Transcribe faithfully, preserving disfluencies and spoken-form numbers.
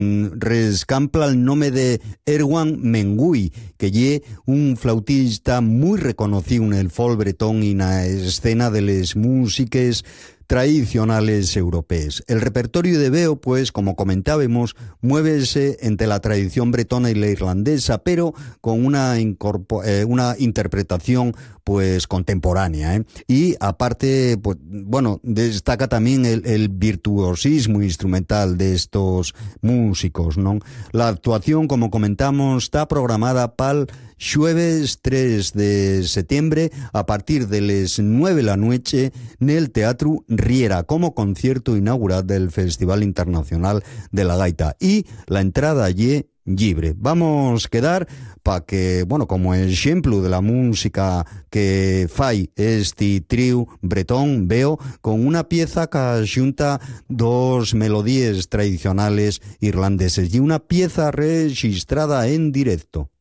rescampla el nombre de Erwan Mengui, que ye un flautista muy reconocido en el folk bretón y en la escena de las músicas tradicionales europeas. El repertorio de Beo, pues, como comentábamos, muévese entre la tradición bretona y la irlandesa, pero con una, incorpor- eh, una interpretación pues contemporánea, ¿eh? Y aparte, pues, bueno, destaca también el, el virtuosismo instrumental de estos músicos, ¿no? La actuación, como comentamos, está programada para el jueves tres de septiembre a partir de las nueve de la noche en el Teatro Riera, como concierto inaugural del Festival Internacional de la Gaita. Y la entrada allí libre. Vamos a quedar para que, bueno, como ejemplo de la música que fai este trío bretón, Beo, con una pieza que junta dos melodías tradicionales irlandeses y una pieza registrada en directo.